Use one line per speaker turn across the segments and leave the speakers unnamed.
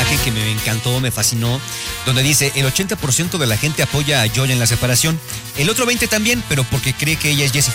mensaje que me encantó, me fascinó, donde dice, el 80% de la gente apoya a Joy en la separación, el otro 20% también, pero porque cree que ella es Jessie.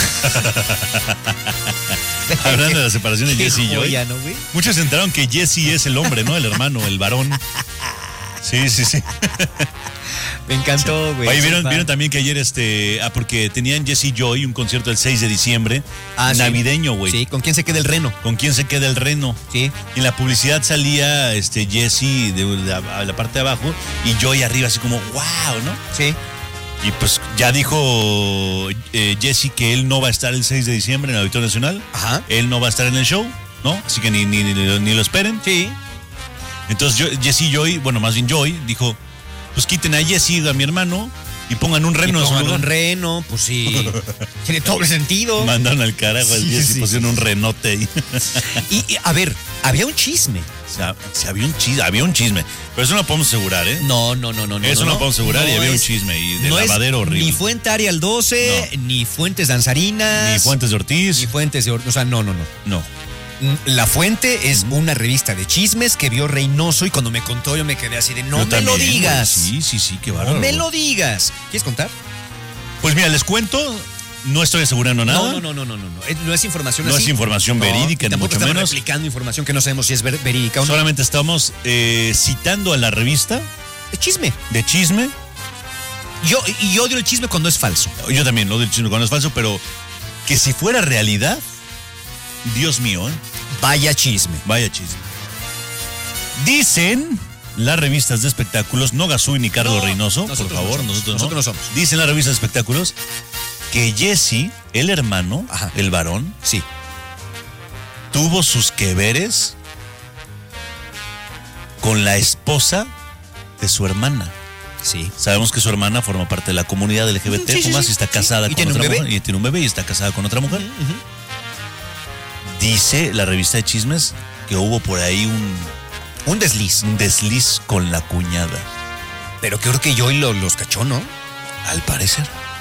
Hablando de la separación de Jessie y Joy,
¿no, güey?
muchos se enteraron que Jessie es el hombre, ¿no? El hermano, el varón. Sí.
Me encantó, güey.
Oye, ¿vieron también que ayer porque tenían Jessie y Joy un concierto el 6 de diciembre, navideño, güey?
Sí, ¿con quién se queda el reno?
¿Con quién se queda el reno?
Sí.
En la publicidad salía Jessie de la parte de abajo y Joy arriba, así como, wow, ¿no?
Sí.
Y pues ya dijo Jessie que él no va a estar el 6 de diciembre en el Auditorio Nacional.
Ajá.
Él no va a estar en el show, ¿no? Así que ni lo esperen.
Sí.
Entonces Jessie y Joy, bueno, más bien Joy, dijo, pues quiten a Jessie, a mi hermano, y pongan un reno en su lugar.
Un reno, pues sí. Tiene doble sentido.
Mandaron al carajo al Jessie y pusieron un renote ahí.
Y a ver, había un chisme.
O sea, había un chisme. Pero eso no lo podemos asegurar, ¿eh?
No.
Eso no lo podemos asegurar y había un chisme. Y de lavadero horrible.
Ni Fuente Arial 12, ni Fuentes Danzarinas.
Ni Fuentes de Ortiz.
Ni Fuentes de Ortiz. O sea, no.
No.
La Fuente es una revista de chismes que vio Reynoso y cuando me contó yo me quedé así de no me lo digas.
Sí, qué bárbaro.
No me lo digas. ¿Quieres contar?
Pues mira, les cuento, no estoy asegurando nada.
No. No es información
No
así.
es información verídica, ni mucho menos.
Estamos replicando información que no sabemos si es verídica o no.
Solamente estamos citando a la revista.
Es chisme.
De chisme.
Yo odio el chisme cuando es falso.
Yo también odio el chisme cuando es falso, pero que si fuera realidad, Dios mío, ¿eh?
Vaya chisme.
Dicen las revistas de espectáculos, no Gazú ni Carlos Reynoso, por favor, nosotros no somos. Dicen las revistas de espectáculos que Jessie, el hermano, el varón,
sí,
tuvo sus que veres con la esposa de su hermana.
Sí.
Sabemos que su hermana forma parte de la comunidad LGBT, y está casada con otra mujer. Y tiene un bebé y está casada con otra mujer. Dice la revista de chismes que hubo por ahí un desliz con la cuñada.
Pero creo que Joy los cachó, ¿no?
Al parecer.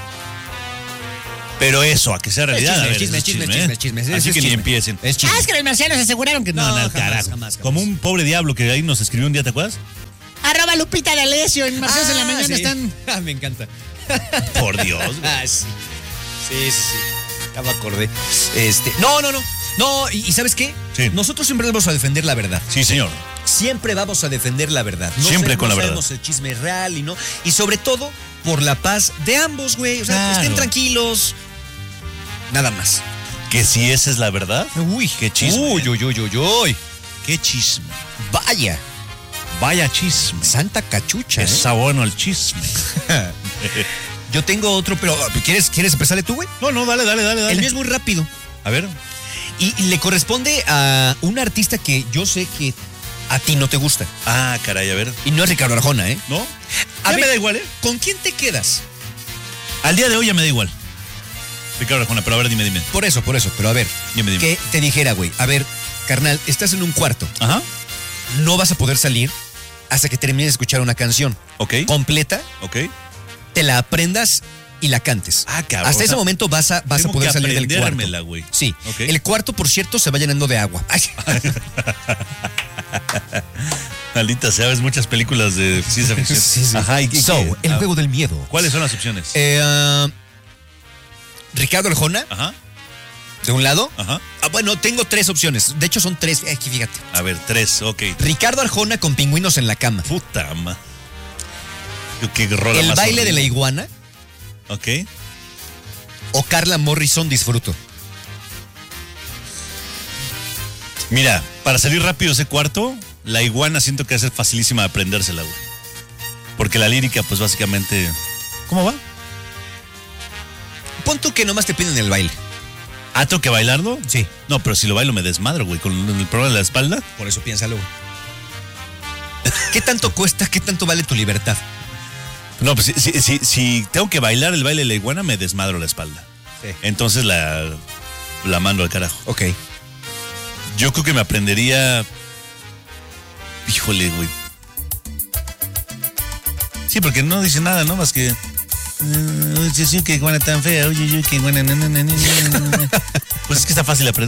Pero eso, a que sea realidad.
Chisme.
Así que ni empiecen.
Es chisme.
Es que los marcianos aseguraron que
no, carajo. Jamás. Como un pobre diablo que ahí nos escribió un día, ¿te acuerdas?
@ Lupita D'Alessio en Marcianos en la mañana están.
Me encanta.
Por Dios.
Sí. Ya me acordé. No, y ¿sabes qué?
Sí.
Nosotros siempre vamos a defender la verdad.
Sí, señor.
Siempre vamos a defender la verdad.
Siempre con la verdad.
No sabemos el chisme real y sobre todo por la paz de ambos, güey. O sea,
claro.
Estén tranquilos. Nada más.
Que si esa es la verdad.
Uy,
qué chisme.
Uy.
Qué chisme.
Vaya
chisme.
Santa cachucha.
Está bueno el chisme.
Yo tengo otro, pero ¿quieres empezarle tú, güey?
No, dale.
El mío es muy rápido.
A ver.
Y le corresponde a un artista que yo sé que a ti no te gusta.
Ah, caray, a ver.
Y no es Ricardo Arjona, ¿eh?
¿No?
A
ya
ver,
me da igual, ¿eh?
¿Con quién te quedas?
Al día de hoy ya me da igual. Ricardo Arjona, pero a ver, dime.
Por eso, pero a ver.
Dime.
Que te dijera, güey, a ver, carnal, estás en un cuarto.
Ajá.
No vas a poder salir hasta que termines de escuchar una canción.
Ok.
Completa.
Ok.
Te la aprendas y la cantes.
Ah, cabrón.
Hasta ese momento vas a poder salir del cuarto.
Güey.
Sí.
Okay.
El cuarto, por cierto, se va llenando de agua.
Maldita, sabes muchas películas de ciencia ficción.
Sí.
Ajá.
El juego del miedo.
¿Cuáles son las opciones?
Ricardo Arjona.
Ajá.
De un lado.
Ajá.
Bueno, tengo 3 opciones. De hecho, son 3. Aquí, fíjate.
A ver, 3, ok.
Ricardo Arjona con Pingüinos en la cama.
Puta ma. ¿Qué rola
El
más
baile
horrible?
de la iguana.
Ok.
O Carla Morrison, Disfruto.
Mira, para salir rápido ese cuarto, la iguana siento que va a ser facilísima de aprendérsela, güey. Porque la lírica, pues básicamente... ¿Cómo va?
Pon tú que nomás te piden el baile.
¿Ah, tengo que bailarlo?
Sí.
No, pero si lo bailo me desmadro, güey, con el problema de la espalda.
Por eso piénsalo, güey. ¿Qué tanto cuesta? ¿Qué tanto vale tu libertad?
No, pues si tengo que bailar el baile de la iguana, me desmadro la espalda.
Sí.
Entonces la mando al carajo.
Ok.
Yo creo que me aprendería... Híjole, güey. Sí, porque no dice nada, ¿no? Más que... Sí, qué iguana tan fea. Oye, qué iguana... Pues es que está fácil aprender.